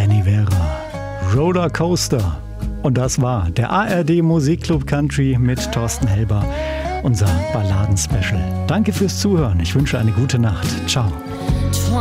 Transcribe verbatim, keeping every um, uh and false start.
Danny Vera, Rollercoaster. Und das war der A R D Musikclub Country mit Thorsten Helber, unser Balladen-Special. Danke fürs Zuhören. Ich wünsche eine gute Nacht. Ciao.